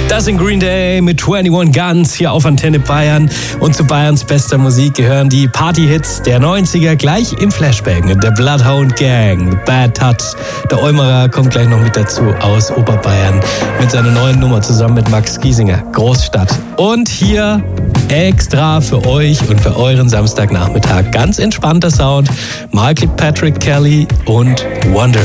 Das sind Green Day mit 21 Guns hier auf Antenne Bayern. Und zu Bayerns bester Musik gehören die Party-Hits der 90er gleich im Flashback mit der Bloodhound Gang, Bad Touch. Der Eumerer kommt gleich noch mit dazu aus Oberbayern mit seiner neuen Nummer zusammen mit Max Giesinger, Großstadt. Und hier extra für euch und für euren Samstagnachmittag ganz entspannter Sound. Michael Patrick Kelly und Wonder.